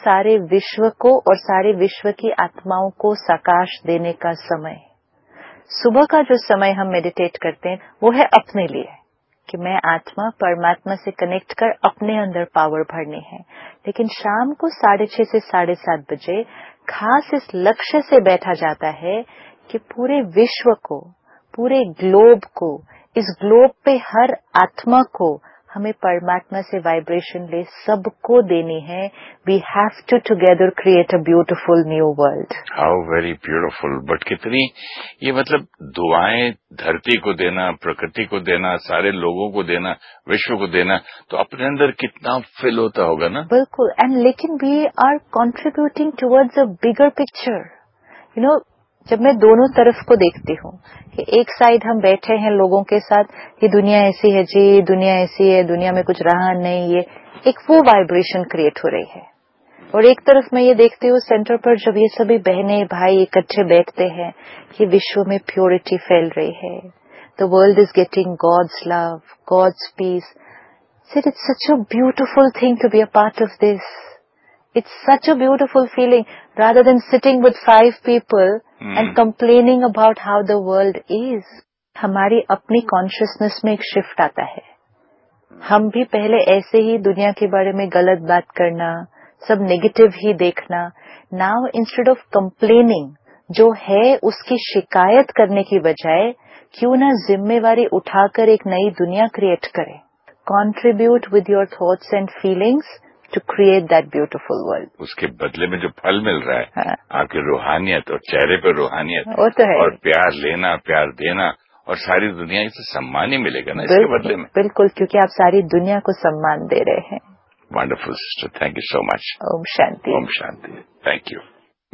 सारे विश्व को और सारे विश्व की आत्माओं को प्रकाश देने का समय। सुबह का जो समय हम मेडिटेट करते हैं वो है अपने लिए कि मैं आत्मा परमात्मा से कनेक्ट कर अपने अंदर पावर भरनी है। लेकिन शाम को 6:30 से 7:30 बजे खास इस लक्ष्य से बैठा जाता है कि पूरे विश्व को, पूरे ग्लोब को, इस ग्लोब पे हर आत्मा को हमें परमात्मा से वाइब्रेशन ले सबको देनी है। We have to together create a beautiful new world. How very beautiful. But कितनी ये मतलब दुआएं धरती को देना, प्रकृति को देना, सारे लोगों को देना, विश्व को देना, तो अपने अंदर कितना फील होता होगा ना। बिल्कुल। एंड लेकिन we are contributing towards a bigger picture. You know, जब मैं दोनों तरफ को देखती हूँ कि एक साइड हम बैठे हैं लोगों के साथ कि दुनिया ऐसी है जी, दुनिया ऐसी है, दुनिया में कुछ रहा नहीं, ये एक वो वाइब्रेशन क्रिएट हो रही है। और एक तरफ मैं ये देखती हूँ सेंटर पर जब ये सभी बहनें भाई इकट्ठे बैठते हैं कि विश्व में प्योरिटी फैल रही है, the world is getting God's love, God's piece. It's such a beautiful thing to be a part of this. It's such a beautiful feeling rather than sitting with 5 people and complaining about how the world is. हमारी अपनी consciousness में एक shift आता है। हम भी पहले ऐसे ही दुनिया के बारे में गलत बात करना, सब नेगेटिव ही देखना। नाउ इंस्टेड ऑफ कंप्लेनिंग, जो है उसकी शिकायत करने की बजाय क्यों ना जिम्मेवारी उठाकर एक नई दुनिया क्रिएट करें। Contribute with your thoughts and feelings to create that beautiful world. उसके बदले में जो फल मिल रहा है, आपकी रूहानियत और चेहरे पे रूहानियत तो है। और प्यार लेना, प्यार देना, और सारी दुनिया से सम्मान ही मिलेगा ना इसके बदले में। बिल्कुल, क्योंकि आप सारी दुनिया को सम्मान दे रहे हैं। Wonderful sister, thank you so much. Om Shanti. Om Shanti. Thank you.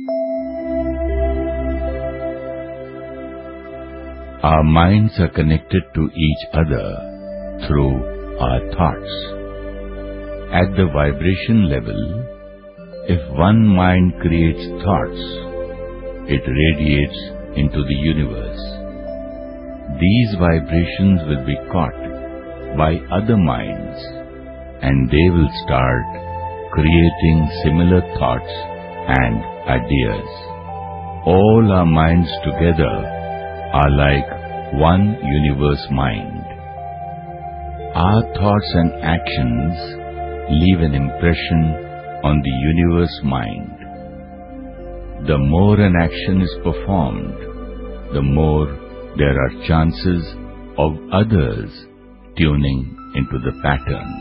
Our minds are connected to each other through our thoughts. At the vibration level, if one mind creates thoughts, it radiates into the universe. These vibrations will be caught by other minds and they will start creating similar thoughts and ideas. All our minds together are like one universe mind. Our thoughts and actions leave an impression on the universe mind. The more an action is performed, the more there are chances of others tuning into the pattern.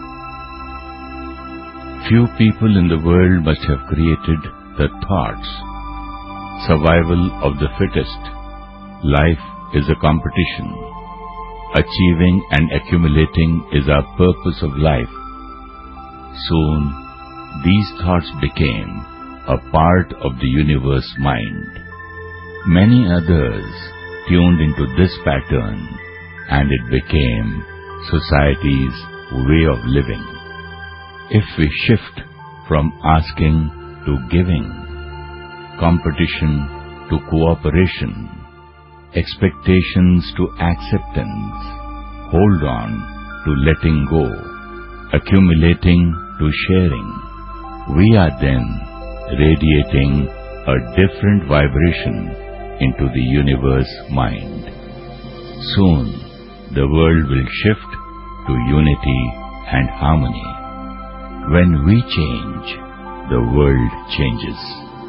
Few people in the world must have created the thoughts, survival of the fittest. Life is a competition. Achieving and accumulating is our purpose of life. Soon, these thoughts became a part of the universe mind. Many others tuned into this pattern and it became society's way of living. If we shift from asking to giving, competition to cooperation, expectations to acceptance, hold on to letting go, accumulating to sharing, we are then radiating a different vibration into the universe mind. Soon, the world will shift to unity and harmony. When we change, the world changes.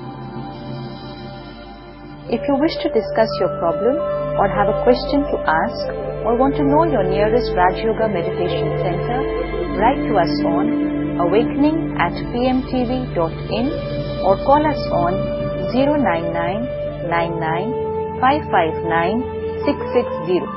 If you wish to discuss your problem or have a question to ask or want to know your nearest Raj Yoga Meditation Center, write to us on awakening@pmtv.in or call us on 099 99 559 660.